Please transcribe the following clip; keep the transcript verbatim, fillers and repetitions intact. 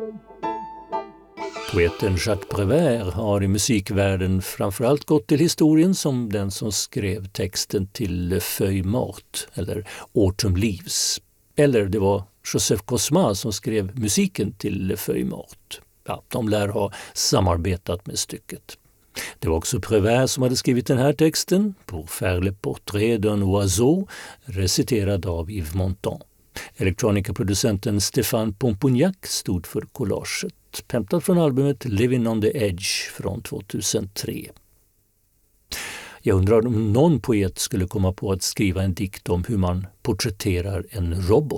Poeten Jacques Prévert har i musikvärlden framförallt gått till historien som den som skrev texten till Le Feuille Morte eller Autumn Leaves. Eller det var Joseph Cosma som skrev musiken till Le Feuille Morte. Ja, de lär ha samarbetat med stycket. Det var också Prévert som hade skrivit den här texten, Pour faire le portrait d'un oiseau, reciterad av Yves Montand. Elektronikaproducenten Stéphane Pompognac stod för collaget, hämtat från albumet Living on the Edge från tvåtusentre. Jag undrar om någon poet skulle komma på att skriva en dikt om hur man porträtterar en robot.